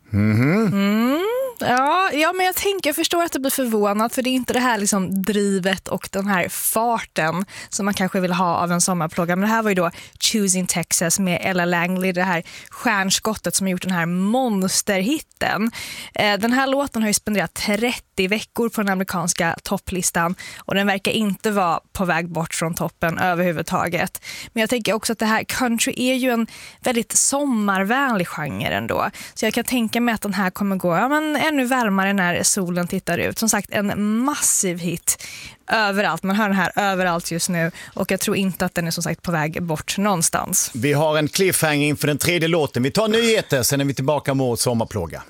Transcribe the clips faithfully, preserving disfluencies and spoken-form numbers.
Mhm. Mm. Ja, ja, men jag tänker, jag förstår att det blir förvånat, för det är inte det här liksom drivet och den här farten som man kanske vill ha av en sommarplåga. Men det här var ju då Choosing Texas med Ella Langley, det här stjärnskottet som har gjort den här monsterhitten. Eh, den här låten har ju spenderat trettio veckor på den amerikanska topplistan och den verkar inte vara på väg bort från toppen överhuvudtaget. Men jag tänker också att det här country är ju en väldigt sommarvänlig genre ändå. Så jag kan tänka mig att den här kommer gå ja, men ännu varmare när solen tittar ut. Som sagt, en massiv hit överallt. Man hör den här överallt just nu och jag tror inte att den är som sagt på väg bort någonstans. Vi har en cliffhanger inför den tredje låten. Vi tar nyheter, sen är vi tillbaka mot sommarplåga.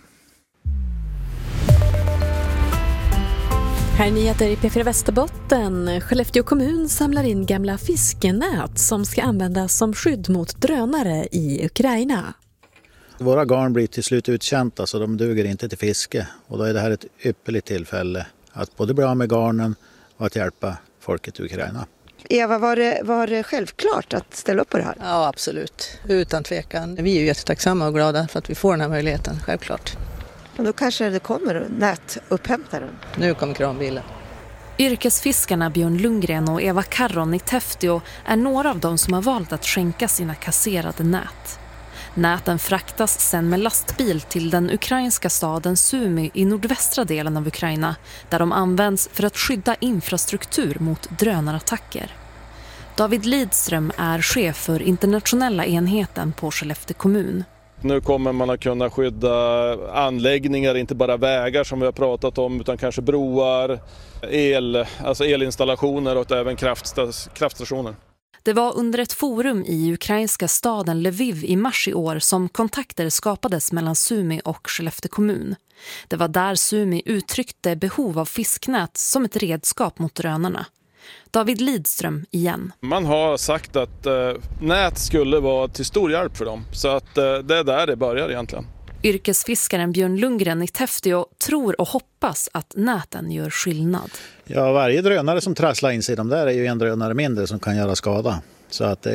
Här är nyheter i P fyra Västerbotten. Skellefteå kommun samlar in gamla fiskenät som ska användas som skydd mot drönare i Ukraina. Våra garn blir till slut uttjänta så de duger inte till fiske. Och då är det här ett ypperligt tillfälle att både bli av med garnen och att hjälpa folket i Ukraina. Eva, var det, var det självklart att ställa upp på det här? Ja, absolut. Utan tvekan. Vi är ju jättetacksamma och glada för att vi får den här möjligheten, självklart. Och då kanske det kommer nätupphämtaren. Nu kommer kranbilen. Yrkesfiskarna Björn Lundgren och Eva Karron i Täftio är några av dem som har valt att skänka sina kasserade nät. Näten fraktas sen med lastbil till den ukrainska staden Sumy i nordvästra delen av Ukraina, där de används för att skydda infrastruktur mot drönarattacker. David Lidström är chef för internationella enheten på Skellefteå kommun. Nu kommer man att kunna skydda anläggningar, inte bara vägar som vi har pratat om, utan kanske broar, el, alltså elinstallationer och även kraftstationer. Det var under ett forum i ukrainska staden Lviv i mars i år som kontakter skapades mellan Sumy och Skellefteå kommun. Det var där Sumy uttryckte behov av fisknät som ett redskap mot drönarna. David Lidström igen. Man har sagt att eh, nät skulle vara till stor hjälp för dem, så att eh, det är där det börjar egentligen. Yrkesfiskaren Björn Lundgren i Täftio tror och hoppas att näten gör skillnad. Ja, varje drönare som trasslar in sig i de där är ju en drönare mindre som kan göra skada. Så att det